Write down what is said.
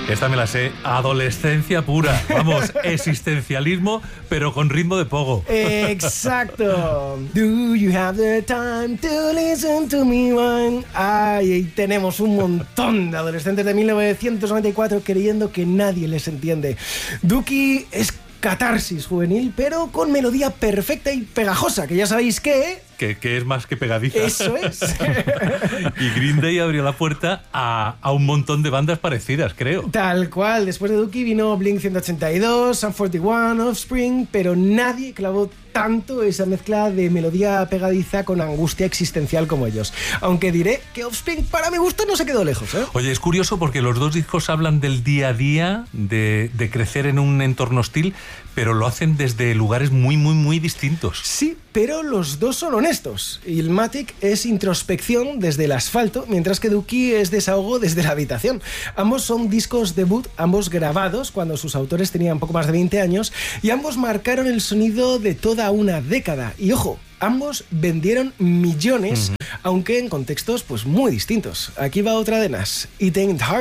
Esta me la sé. Adolescencia pura. Vamos, existencialismo, pero con ritmo de pogo. Exacto. Do you have the time to listen to me whine? Ay, tenemos un montón de adolescentes de 1994 creyendo que nadie les entiende. Dookie es catarsis juvenil, pero con melodía perfecta y pegajosa, que ya sabéis que es más que pegadiza. Eso es. Y Green Day abrió la puerta a un montón de bandas parecidas, creo. Tal cual. Después de Dookie vino Blink-182, Sum 41, Offspring, pero nadie clavó tanto esa mezcla de melodía pegadiza con angustia existencial como ellos. Aunque diré que Offspring, para mi gusto, no se quedó lejos, ¿eh? Oye, es curioso porque los dos discos hablan del día a día, de crecer en un entorno hostil, pero lo hacen desde lugares muy, muy, muy distintos. Sí, pero los dos son honestos. Illmatic es introspección desde el asfalto, mientras que Dookie es desahogo desde la habitación. Ambos son discos debut, ambos grabados cuando sus autores tenían poco más de 20 años, y ambos marcaron el sonido de toda una década. Y ojo, ambos vendieron millones, aunque en contextos pues muy distintos. Aquí va otra de Nas. It Ain't Hard.